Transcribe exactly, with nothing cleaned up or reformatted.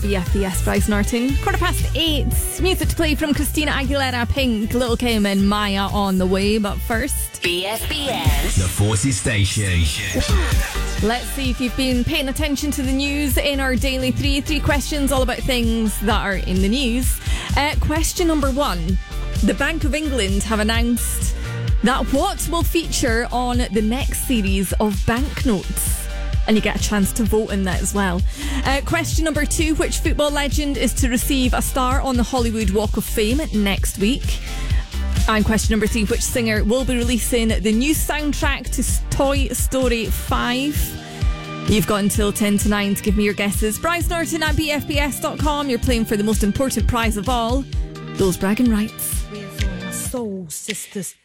B F B S, Bryce Norton. Quarter past eight. Music to play from Christina Aguilera, Pink, Lil' Kim and Maya on the way. But first, B F B S, the Forces Station. Let's see if you've been paying attention to the news in our daily three. Three questions all about things that are in the news. Uh, question number one. The Bank of England have announced that what will feature on the next series of banknotes. And you get a chance to vote in that as well. Uh, question number two. Which football legend is to receive a star on the Hollywood Walk of Fame next week? And question number three. Which singer will be releasing the new soundtrack to Toy Story five? You've got until ten to nine to give me your guesses. Bryce Norton at B F B S dot com. You're playing for the most important prize of all, those bragging rights. Soul sisters.